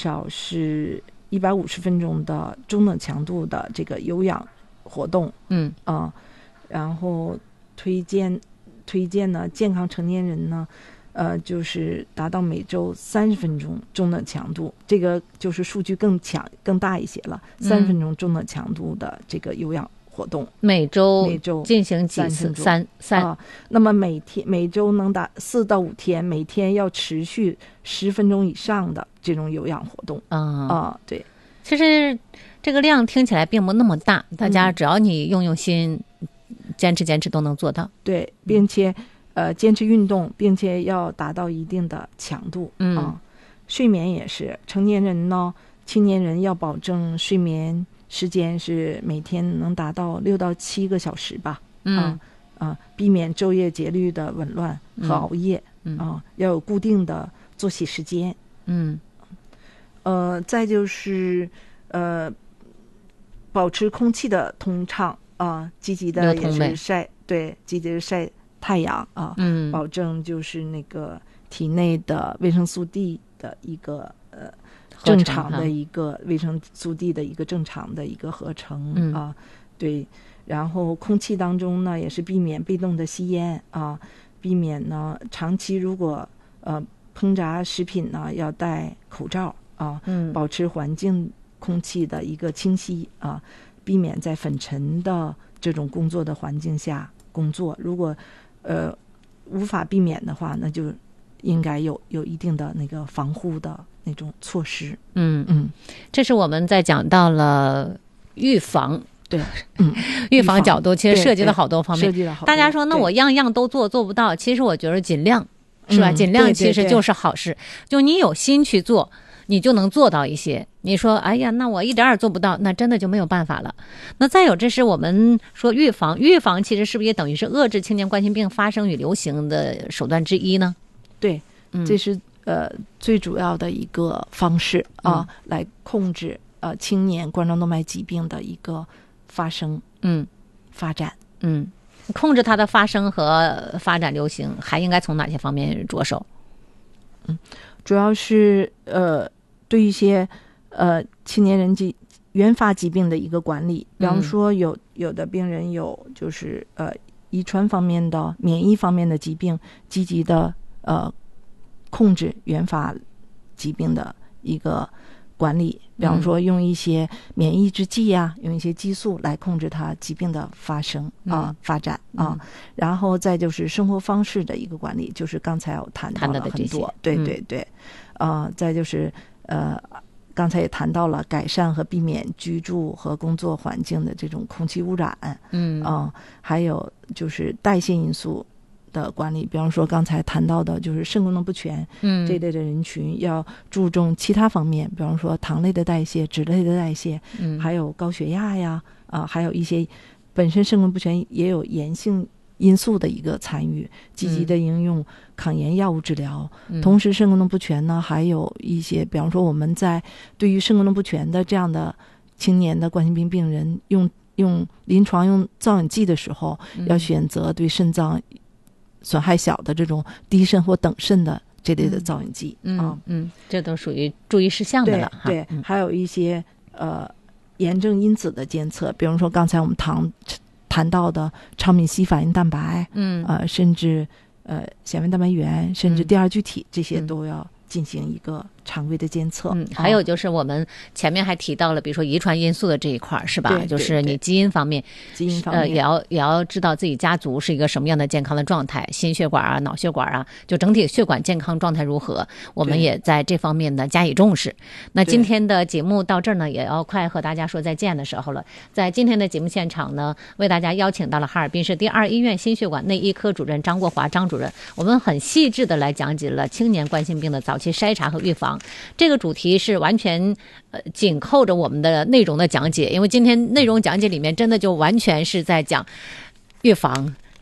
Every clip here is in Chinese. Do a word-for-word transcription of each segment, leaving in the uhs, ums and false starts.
少是一百五十分钟的中等强度的这个有氧活动。 嗯啊、呃，然后推荐推荐呢，健康成年人呢，呃，就是达到每周三十分钟中等强度，这个就是数据更强更大一些了，三十分钟中等强度的这个有氧活动， 每周每周进行几次？三三啊，那么每天每周能达四到五天，每天要持续十分钟以上的这种有氧活动。 啊啊，对， 其实这个量听起来并不那么大，大家只要你用用心，嗯、坚持坚持都能做到。 对，并且呃坚持运动，并且要达到一定的强度。 嗯啊，睡眠也是，成年人呢，青年人要保证睡眠时间是每天能达到六到七个小时吧。 嗯啊啊，避免昼夜节律的紊乱和熬夜。 嗯啊，要有固定的作息时间。 嗯呃，再就是呃，保持空气的通畅啊，积极的也是晒，对，积极的晒太阳啊， 嗯， 保证就是那个体内的维生素 D 的一个呃正常的一个维生素 D 的一个正常的一个合成、 嗯、 啊，对，然后空气当中呢也是避免被动的吸烟啊，避免呢长期如果呃烹炸食品呢要戴口罩啊， 嗯， 保持环境空气的一个清晰啊，避免在粉尘的这种工作的环境下工作。如果呃无法避免的话，那就应该有有一定的那个防护的那种措施。 嗯嗯， 这是我们在讲到了预防。 对，嗯， 预防角度其实涉及了好多方面。 涉及了好多。 大家说，那我样样都做做不到，其实我觉得尽量。是吧？尽量其实就是好事。 嗯、对对对就你有心去做，你就能做到一些。你说，哎呀，那我一点儿也做不到，那真的就没有办法了。那再有，这是我们说预防，预防其实是不是也等于是遏制青年冠心病发生与流行的手段之一呢？ 对，嗯、这是呃最主要的一个方式啊， 嗯、 来控制呃青年冠状动脉疾病的一个发生、 嗯发展， 嗯。控制它的发生和发展流行，还应该从哪些方面着手？ 嗯，主要是呃，对一些呃青年人疾原发疾病的一个管理，比方说有有的病人有就是呃遗传方面的、免疫方面的疾病，积极的呃控制原发疾病的一个管理，比方说用一些免疫制剂呀、啊嗯，用一些激素来控制它疾病的发生啊、 嗯、 发展啊、嗯，然后再就是生活方式的一个管理，就是刚才我谈到了很多，对对对，呃，再就是呃，刚才也谈到了改善和避免居住和工作环境的这种空气污染， 嗯啊、呃，还有就是代谢因素的管理，比方说刚才谈到的就是肾功能不全， 嗯， 这类的人群要注重其他方面，比方说糖类的代谢、脂类的代谢， 嗯， 还有高血压呀，啊、呃，还有一些本身肾功能不全也有炎性因素的一个参与，积极的应用抗炎药物治疗。 嗯、 同时，肾功能不全呢，还有一些，比方说我们在对于肾功能不全的这样的青年的冠心病病人，用用临床用造影剂的时候， 嗯、 要选择对肾脏损害小的这种低渗或等渗的这类的造影剂。 嗯啊， 嗯，这都属于注意事项的了哈。 对，对，还有一些呃炎症因子的监测，比如说刚才我们谈谈到的超敏烯反应蛋白， 嗯， 呃，甚至呃显微蛋白原，甚至第二聚体， 嗯、 这些都要进行一个常规的监测。 嗯，还有就是我们前面还提到了，比如说遗传因素的这一块，是吧？ 对对对， 就是你基因方面， 基因方面， 呃，也要也要知道自己家族是一个什么样的健康的状态，心血管啊、脑血管啊，就整体血管健康状态如何，我们也在这方面呢加以重视。那今天的节目到这儿呢，也要快和大家说再见的时候了。在今天的节目现场呢，为大家邀请到了哈尔滨市第二医院心血管内医科主任张国华张主任，我们很细致的来讲解了青年冠心病的早期筛查和预防。这个主题是完全呃紧扣着我们的内容的讲解，因为今天内容讲解里面真的就完全是在讲预防、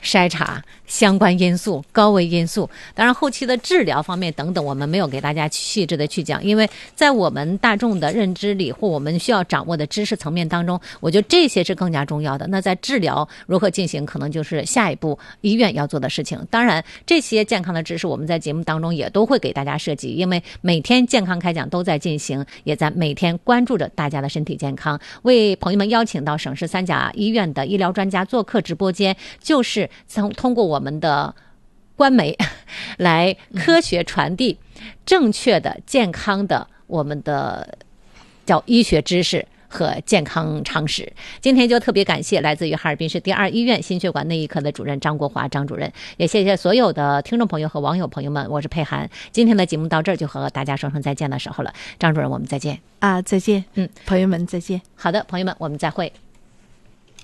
筛查相关因素、高危因素，当然后期的治疗方面等等，我们没有给大家细致的去讲，因为在我们大众的认知里或我们需要掌握的知识层面当中，我觉得这些是更加重要的。那在治疗如何进行，可能就是下一步医院要做的事情。当然，这些健康的知识我们在节目当中也都会给大家涉及，因为每天健康开讲都在进行，也在每天关注着大家的身体健康。为朋友们邀请到省市三甲医院的医疗专家做客直播间，就是从通过我们的官媒来科学传递正确的健康的我们的叫医学知识和健康常识。今天就特别感谢来自于哈尔滨市第二医院心血管内医科的主任张国华张主任，也谢谢所有的听众朋友和网友朋友们，我是佩涵。今天的节目到这儿就和大家说声再见的时候了，张主任我们再见啊，再见， 嗯， 朋友们再见。 好的，朋友们我们再会。